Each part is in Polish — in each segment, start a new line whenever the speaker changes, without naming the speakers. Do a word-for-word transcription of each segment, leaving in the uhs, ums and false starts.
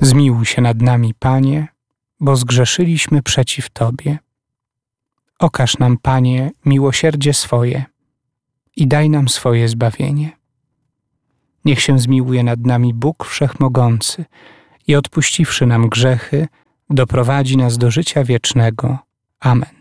Zmiłuj się nad nami, Panie, bo zgrzeszyliśmy przeciw Tobie. Okaż nam, Panie, miłosierdzie swoje i daj nam swoje zbawienie. Niech się zmiłuje nad nami Bóg Wszechmogący i odpuściwszy nam grzechy, doprowadzi nas do życia wiecznego. Amen.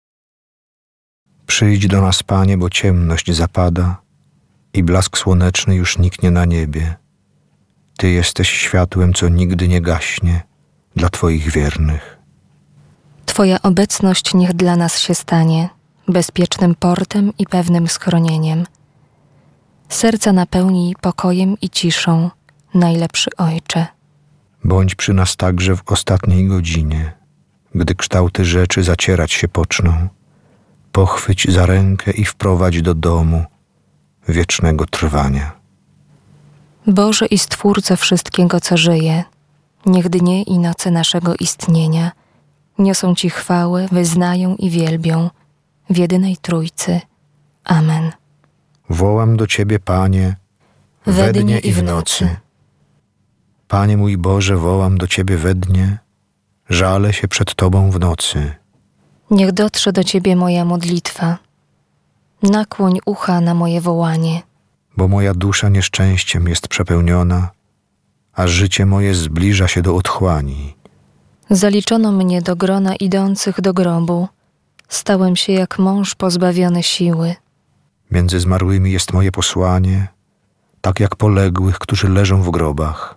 Przyjdź do nas, Panie, bo ciemność zapada i blask słoneczny już niknie na niebie. Ty jesteś światłem, co nigdy nie gaśnie dla Twoich wiernych.
Twoja obecność niech dla nas się stanie bezpiecznym portem i pewnym schronieniem. Serca napełnij pokojem i ciszą, najlepszy Ojcze.
Bądź przy nas także w ostatniej godzinie, gdy kształty rzeczy zacierać się poczną. Pochwyć za rękę i wprowadź do domu wiecznego trwania.
Boże i Stwórco wszystkiego, co żyje, niech dnie i noce naszego istnienia niosą Ci chwałę, wyznają i wielbią w jedynej Trójcy. Amen.
Wołam do Ciebie, Panie, we dnie i w nocy. Panie mój Boże, wołam do Ciebie we dnie, żalę się przed Tobą w nocy.
Niech dotrze do Ciebie moja modlitwa. Nakłoń ucha na moje wołanie.
Bo moja dusza nieszczęściem jest przepełniona, a życie moje zbliża się do otchłani.
Zaliczono mnie do grona idących do grobu. Stałem się jak mąż pozbawiony siły.
Między zmarłymi jest moje posłanie, tak jak poległych, którzy leżą w grobach.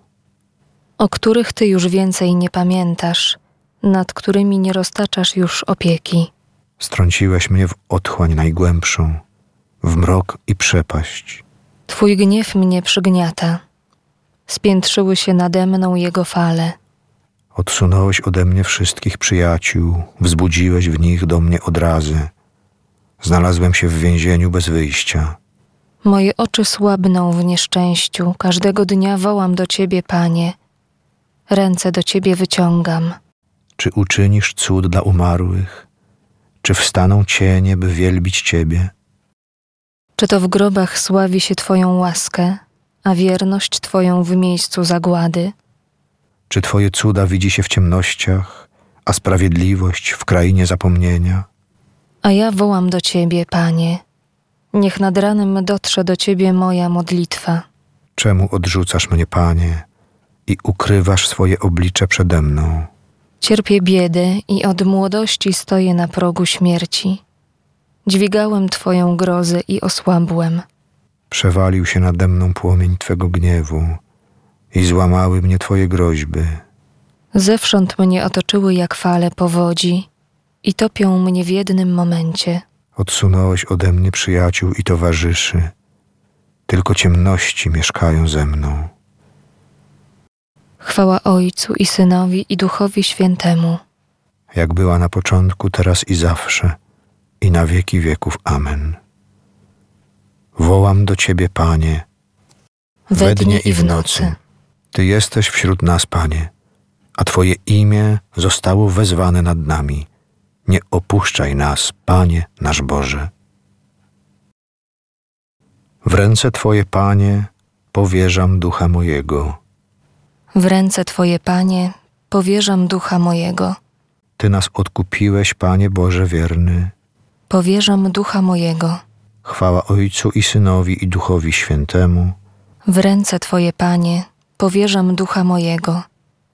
O których Ty już więcej nie pamiętasz, nad którymi nie roztaczasz już opieki.
Strąciłeś mnie w otchłań najgłębszą, w mrok i przepaść.
Twój gniew mnie przygniata. Spiętrzyły się nade mną jego fale.
Odsunąłeś ode mnie wszystkich przyjaciół, wzbudziłeś w nich do mnie odrazy. Znalazłem się w więzieniu bez wyjścia.
Moje oczy słabną w nieszczęściu, każdego dnia wołam do Ciebie, Panie. Ręce do Ciebie wyciągam.
Czy uczynisz cud dla umarłych? Czy wstaną cienie, by wielbić Ciebie?
Czy to w grobach sławi się Twoją łaskę, a wierność Twoją w miejscu zagłady?
Czy Twoje cuda widzi się w ciemnościach, a sprawiedliwość w krainie zapomnienia?
A ja wołam do Ciebie, Panie. Niech nad ranem dotrze do Ciebie moja modlitwa.
Czemu odrzucasz mnie, Panie, i ukrywasz swoje oblicze przede mną?
Cierpię biedę i od młodości stoję na progu śmierci. Dźwigałem Twoją grozę i osłabłem.
Przewalił się nade mną płomień Twego gniewu i złamały mnie Twoje groźby.
Zewsząd mnie otoczyły jak fale powodzi i topią mnie w jednym momencie.
Odsunąłeś ode mnie przyjaciół i towarzyszy. Tylko ciemności mieszkają ze mną.
Chwała Ojcu i Synowi i Duchowi Świętemu.
Jak była na początku, teraz i zawsze, i na wieki wieków. Amen. Wołam do Ciebie, Panie,
we dnie i w nocy.
Ty jesteś wśród nas, Panie, a Twoje imię zostało wezwane nad nami. Nie opuszczaj nas, Panie nasz Boże. W ręce Twoje, Panie, powierzam ducha mojego.
W ręce Twoje, Panie, powierzam ducha mojego.
Ty nas odkupiłeś, Panie Boże wierny.
Powierzam ducha mojego.
Chwała Ojcu i Synowi i Duchowi Świętemu.
W ręce Twoje, Panie, powierzam ducha mojego.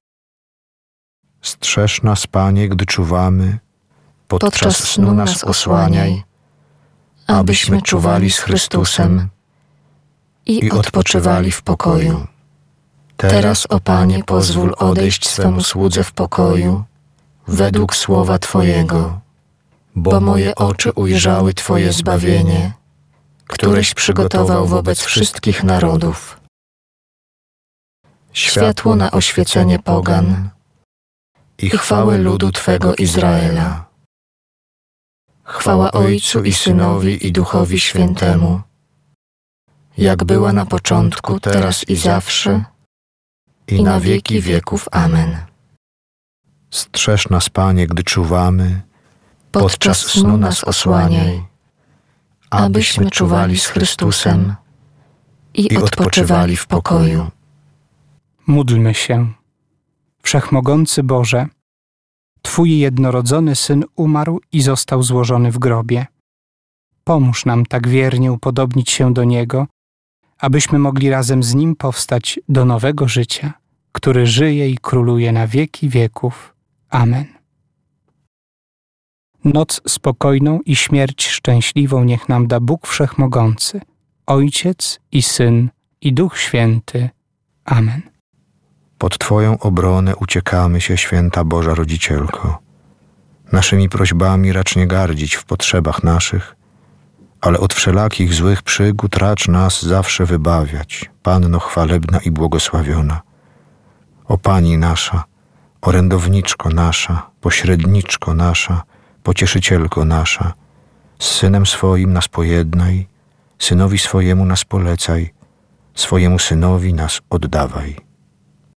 Strzeż nas, Panie, gdy czuwamy, podczas, podczas snu nas osłaniaj, abyśmy czuwali z Chrystusem
i, i odpoczywali w pokoju.
Teraz, o Panie, pozwól odejść swemu słudze w pokoju, według słowa Twojego, bo moje oczy ujrzały Twoje zbawienie, któreś przygotował wobec wszystkich narodów. Światło na oświecenie pogan i chwałę ludu Twego Izraela. Chwała Ojcu i Synowi i Duchowi Świętemu, jak była na początku, teraz i zawsze, i na wieki wieków. Amen. Strzeż nas, Panie, gdy czuwamy, podczas snu nas osłaniaj, abyśmy czuwali z Chrystusem i odpoczywali w pokoju.
Módlmy się. Wszechmogący Boże, Twój jednorodzony Syn umarł i został złożony w grobie. Pomóż nam tak wiernie upodobnić się do Niego, abyśmy mogli razem z Nim powstać do nowego życia, który żyje i króluje na wieki wieków. Amen. Noc spokojną i śmierć szczęśliwą niech nam da Bóg Wszechmogący, Ojciec i Syn i Duch Święty. Amen.
Pod Twoją obronę uciekamy się, święta Boża Rodzicielko. Naszymi prośbami racz nie gardzić w potrzebach naszych, ale od wszelakich złych przygód racz nas zawsze wybawiać, Panno chwalebna i błogosławiona. O Pani nasza, orędowniczko nasza, pośredniczko nasza, pocieszycielko nasza, z Synem swoim nas pojednaj, Synowi swojemu nas polecaj, swojemu Synowi nas oddawaj.